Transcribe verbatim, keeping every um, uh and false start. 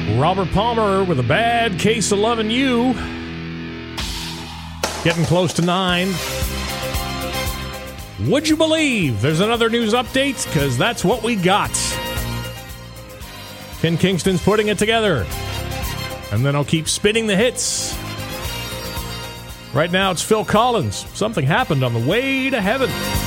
Robert Palmer with a bad case of loving you. Getting close to nine. Would you believe there's another news update? Because that's what we got. Ken Kingston's putting it together. And then I'll keep spinning the hits. Right now it's Phil Collins. Something happened on the way to heaven.